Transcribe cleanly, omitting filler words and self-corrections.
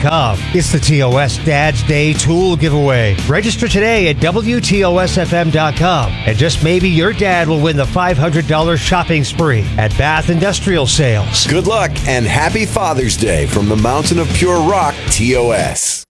WTOSFM.com. It's the TOS Dad's Day Tool Giveaway. Register today at WTOSFM.com, and just maybe your dad will win the $500 shopping spree at Bath Industrial Sales. Good luck and happy Father's Day from the Mountain of Pure Rock, TOS.